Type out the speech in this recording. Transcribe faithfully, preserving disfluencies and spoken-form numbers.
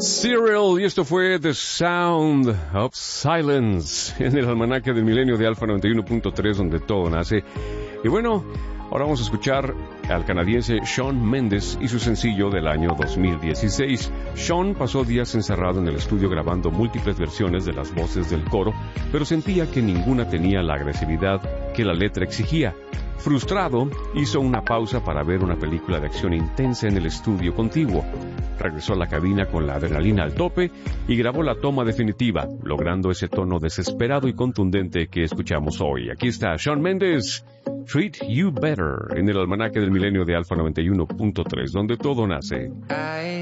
Serial, y esto fue The Sound of Silence en el almanaque del milenio de Alfa noventa y uno punto tres, donde todo nace. Y bueno, ahora vamos a escuchar al canadiense Shawn Mendes y su sencillo del año dos mil dieciséis. Shawn pasó días encerrado en el estudio grabando múltiples versiones de las voces del coro, pero sentía que ninguna tenía la agresividad que la letra exigía. Frustrado, hizo una pausa para ver una película de acción intensa en el estudio contiguo. Regresó a la cabina con la adrenalina al tope y grabó la toma definitiva, logrando ese tono desesperado y contundente que escuchamos hoy. Aquí está Shawn Mendes, Treat You Better, en el almanaque del milenio de Alfa noventa y uno punto tres, donde todo nace.